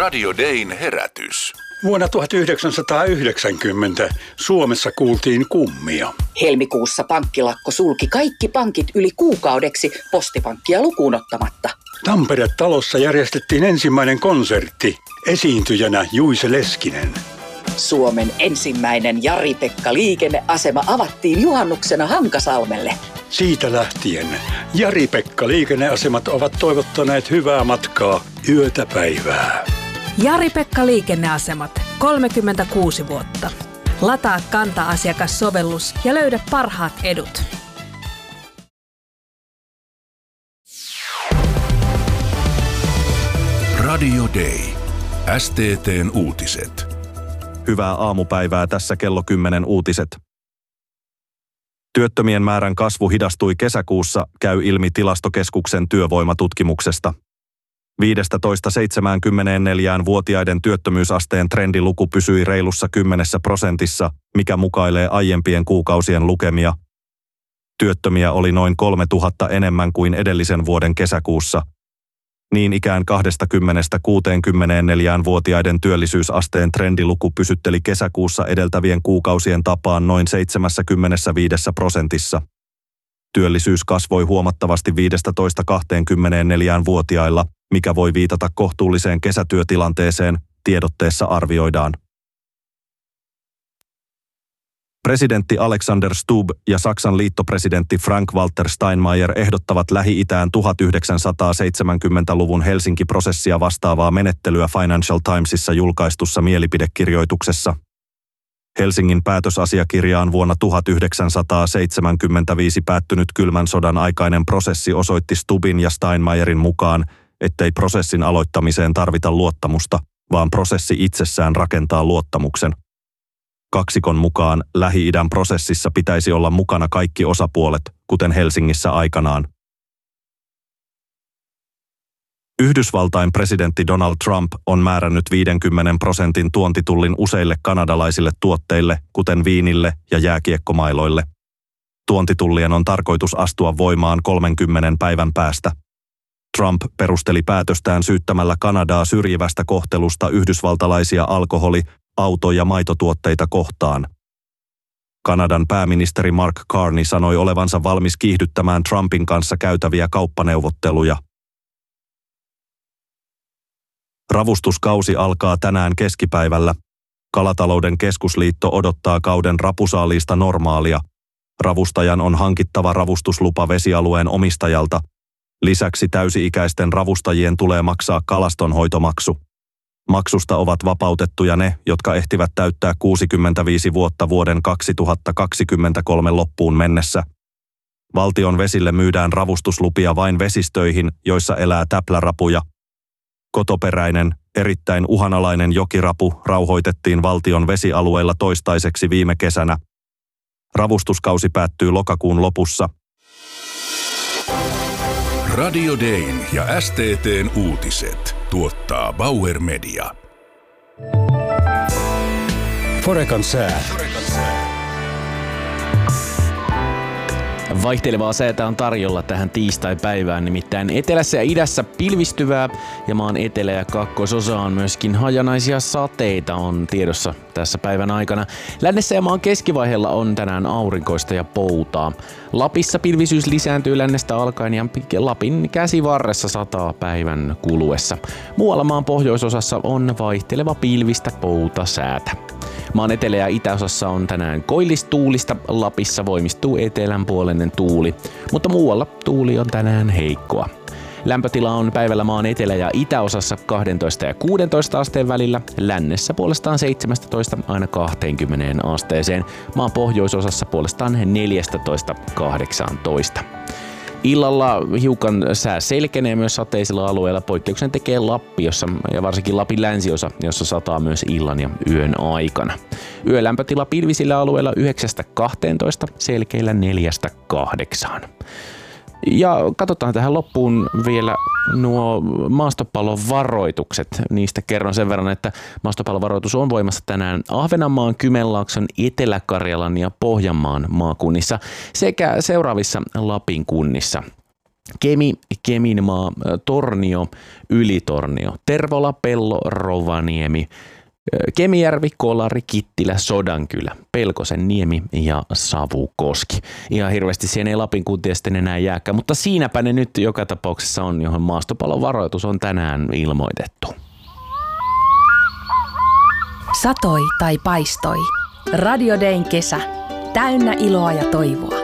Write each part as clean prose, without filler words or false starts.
Radio Dayn herätys. Vuonna 1990 Suomessa kuultiin kummia. Helmikuussa pankkilakko sulki kaikki pankit yli kuukaudeksi postipankkia lukuun ottamatta. Tampere-talossa järjestettiin ensimmäinen konsertti. Esiintyjänä Juise Leskinen. Suomen ensimmäinen Jari-Pekka liikenneasema avattiin juhannuksena Hankasalmelle. Siitä lähtien Jari-Pekka liikenneasemat ovat toivottaneet hyvää matkaa yötä päivää. Jari-Pekka liikenneasemat, 36 vuotta. Lataa Kanta-asiakassovellus ja löydä parhaat edut. Radio Day. STT:n uutiset. Hyvää aamupäivää, tässä kello 10 uutiset. Työttömien määrän kasvu hidastui kesäkuussa, käy ilmi Tilastokeskuksen työvoimatutkimuksesta. 15-74-vuotiaiden työttömyysasteen trendiluku pysyi reilussa 10%, mikä mukailee aiempien kuukausien lukemia. Työttömiä oli noin 3000 enemmän kuin edellisen vuoden kesäkuussa. Niin ikään 20-64-vuotiaiden työllisyysasteen trendiluku pysytteli kesäkuussa edeltävien kuukausien tapaan noin 75%. Työllisyys kasvoi huomattavasti 15-24-vuotiailla, mikä voi viitata kohtuulliseen kesätyötilanteeseen, tiedotteessa arvioidaan. Presidentti Alexander Stubb ja Saksan liittopresidentti Frank-Walter Steinmeier ehdottavat Lähi-itään 1970-luvun Helsinki-prosessia vastaavaa menettelyä Financial Timesissa julkaistussa mielipidekirjoituksessa. Helsingin päätösasiakirjaan vuonna 1975 päättynyt kylmän sodan aikainen prosessi osoitti Stubbin ja Steinmeierin mukaan, ettei prosessin aloittamiseen tarvita luottamusta, vaan prosessi itsessään rakentaa luottamuksen. Kaksikon mukaan Lähi-idän prosessissa pitäisi olla mukana kaikki osapuolet, kuten Helsingissä aikanaan. Yhdysvaltain presidentti Donald Trump on määrännyt 50% tuontitullin useille kanadalaisille tuotteille, kuten viinille ja jääkiekkomailoille. Tuontitullien on tarkoitus astua voimaan 30 päivän päästä. Trump perusteli päätöstään syyttämällä Kanadaa syrjivästä kohtelusta yhdysvaltalaisia alkoholi-, auto- ja maitotuotteita kohtaan. Kanadan pääministeri Mark Carney sanoi olevansa valmis kiihdyttämään Trumpin kanssa käytäviä kauppaneuvotteluja. Ravustuskausi alkaa tänään keskipäivällä. Kalatalouden keskusliitto odottaa kauden rapusaaliista normaalia. Ravustajan on hankittava ravustuslupa vesialueen omistajalta. Lisäksi täysi-ikäisten ravustajien tulee maksaa kalastonhoitomaksu. Maksusta ovat vapautettuja ne, jotka ehtivät täyttää 65 vuotta vuoden 2023 loppuun mennessä. Valtion vesille myydään ravustuslupia vain vesistöihin, joissa elää täplärapuja. Kotoperäinen, erittäin uhanalainen jokirapu rauhoitettiin valtion vesialueilla toistaiseksi viime kesänä. Ravustuskausi päättyy lokakuun lopussa. Radio Dayn ja STT:n uutiset tuottaa Bauer Media. Forecan sää. Vaihtelevaa säätä on tarjolla tähän tiistai-päivään, nimittäin etelässä ja idässä pilvistyvää ja maan etelä- ja kaakkoisosaan myöskin hajanaisia sateita on tiedossa tässä päivän aikana. Lännessä ja maan keskivaiheella on tänään aurinkoista ja poutaa. Lapissa pilvisyys lisääntyy lännestä alkaen ja Lapin käsivarressa sataa päivän kuluessa. Muualla maan pohjoisosassa on vaihteleva pilvistä pouta säätä. Maan etelä- ja itäosassa on tänään koillistuulista, Lapissa voimistuu etelänpuoleinen tuuli, mutta muualla tuuli on tänään heikkoa. Lämpötila on päivällä maan etelä- ja itäosassa 12 ja 16 asteen välillä, lännessä puolestaan 17 aina 20 asteeseen, maan pohjoisosassa puolestaan 14-18. Illalla hiukan sää selkenee myös sateisilla alueilla. Poikkeuksen tekee Lappi ja varsinkin Lapin länsiosa, jossa sataa myös illan ja yön aikana. Yölämpötila pilvisillä alueilla 9-12, selkeillä 4-8. Ja katsotaan tähän loppuun vielä nuo maastopallovaroitukset. Niistä kerron sen verran, että maastopallovaroitus on voimassa tänään Ahvenanmaan, Kymenlaakson, Etelä-Karjalan ja Pohjanmaan maakunnissa sekä seuraavissa Lapin kunnissa. Kemi, Keminmaa, Tornio, Ylitornio, Tervola, Pello, Rovaniemi, Kemijärvi, Kolari, Kittilä, Sodankylä, Pelkosen niemi ja Savukoski. Ihan hirveästi siihen ei Lapin kuntia sitten enää jääkään, mutta siinäpä ne nyt joka tapauksessa on, johon maastopallon varoitus on tänään ilmoitettu. Satoi tai paistoi. Radio Dayn kesä. Täynnä iloa ja toivoa.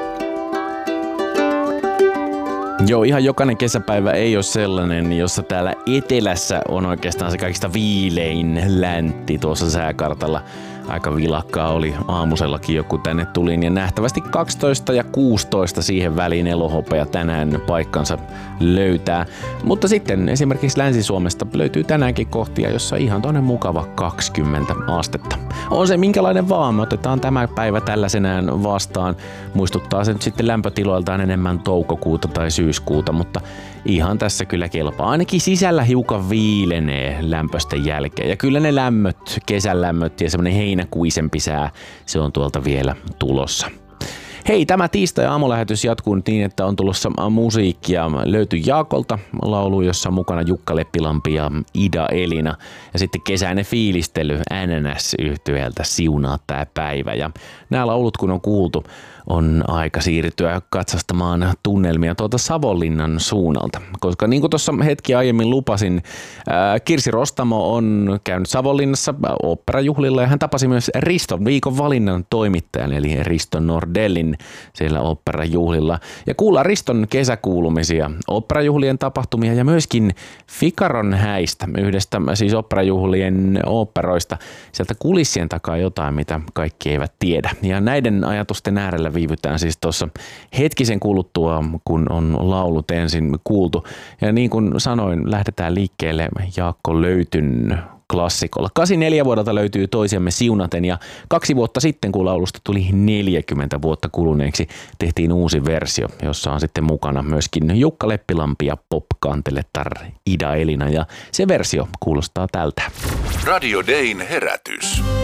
Joo, ihan jokainen kesäpäivä ei ole sellainen, jossa täällä etelässä on oikeastaan se kaikista viilein läntti tuossa sääkartalla. Aika vilakkaa oli aamusellakin joku tänne tuli, ja nähtävästi 12 ja 16 siihen väliin elohopea tänään paikkansa löytää. Mutta sitten esimerkiksi Länsi-Suomesta löytyy tänäänkin kohtia, jossa ihan toinen mukava 20 astetta. On se minkälainen vaan, me otetaan tämä päivä tällaisenään vastaan. Muistuttaa se nyt sitten lämpötiloiltaan enemmän toukokuuta tai syyskuuta, mutta ihan tässä kyllä kelpaa. Ainakin sisällä hiukan viilenee lämpösten jälkeen. Ja kyllä ne lämmöt, kesän lämmöt ja semmoinen heinäkuisempi sää, se on tuolta vielä tulossa. Hei, tämä tiistai-aamulähetys jatkuu nyt niin, että on tulossa musiikkia. Löytyy Jaakolta laulu, jossa on mukana Jukka Leppilampi ja Ida Elina. Ja sitten kesäinen fiilistely NNS-yhtyeeltä Siunaa tää päivä. Ja nämä laulut kun on kuultu, on aika siirtyä katsastamaan tunnelmia tuolta Savonlinnan suunnalta. Koska niin kuin tuossa hetki aiemmin lupasin, Kirsi Rostamo on käynyt Savonlinnassa oopperajuhlilla ja hän tapasi myös Riston viikon valinnan toimittajan, eli Risto Nordellin siellä oopperajuhlilla. Ja kuullaan Riston kesäkuulumisia, oopperajuhlien tapahtumia ja myöskin Fikaron häistä, yhdestä siis oopperajuhlien oopperoista. Sieltä kulissien takaa jotain, mitä kaikki eivät tiedä. Ja näiden ajatusten äärellä viivytään siis tuossa hetkisen kuluttua, kun on laulut ensin kuultu. Ja niin kuin sanoin, lähdetään liikkeelle Jaakko Löytyn klassikolla. 84 vuodelta löytyy Toisiamme siunaten ja 2 vuotta sitten, kun laulusta tuli 40 vuotta kuluneeksi, tehtiin uusi versio, jossa on sitten mukana myöskin Jukka Leppilampi ja pop-kantelettar Ida Elina ja se versio kuulostaa tältä. Radio Dayn herätys.